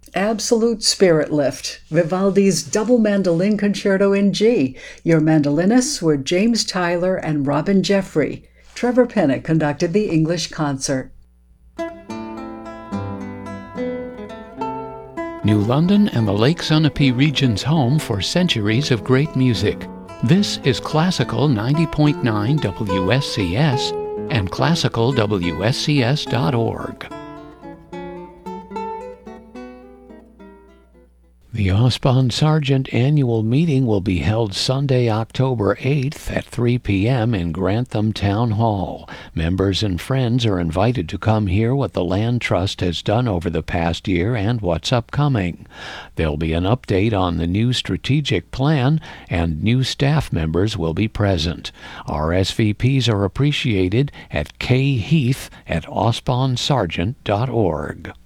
Absolute spirit lift. Vivaldi's Double Mandolin Concerto in G. Your mandolinists were James Tyler and Robin Jeffrey. Trevor Pennock conducted the English concert. New London and the Lake Sunapee region's home for centuries of great music. This is Classical 90.9 WSCS and classicalwscs.org. The Osbon Sargent annual meeting will be held Sunday, October 8th at 3 p.m. in Grantham Town Hall. Members and friends are invited to come hear what the Land Trust has done over the past year and what's upcoming. There'll be an update on the new strategic plan, and new staff members will be present. RSVPs are appreciated at kheath@osbonsargent.org.